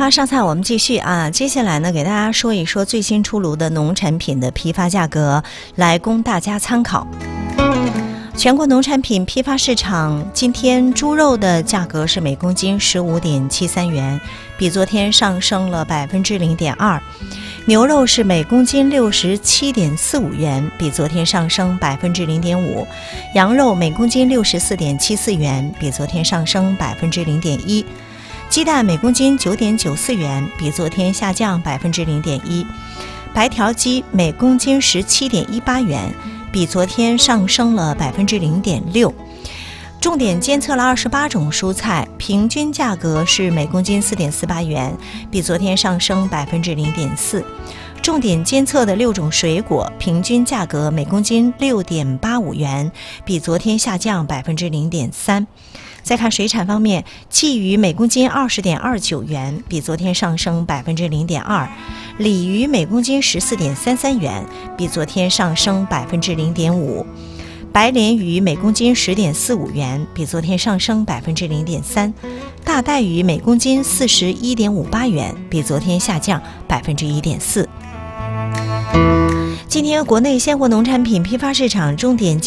花上菜我们继续啊，接下来呢给大家说一说最新出炉的农产品的批发价格，来供大家参考。全国农产品批发市场今天猪肉的价格是每公斤15.73元，比昨天上升了0.2%。牛肉是每公斤67.45元，比昨天上升0.5%。羊肉每公斤64.74元，比昨天上升0.1%。鸡蛋每公斤9.94元，比昨天下降0.1%。白条鸡每公斤17.18元，比昨天上升了0.6%。重点监测了28种蔬菜，平均价格是每公斤4.48元，比昨天上升0.4%。重点监测的6种水果，平均价格每公斤6.85元，比昨天下降0.3%。再看水产方面，鲫鱼每公斤20.29元，比昨天上升0.2%。鲤鱼每公斤14.33元，比昨天上升0.5%。白鲢鱼每公斤10.45元，比昨天上升0.3%。大带鱼每公斤41.58元，比昨天下降1.4%。今天国内鲜活农产品批发市场重点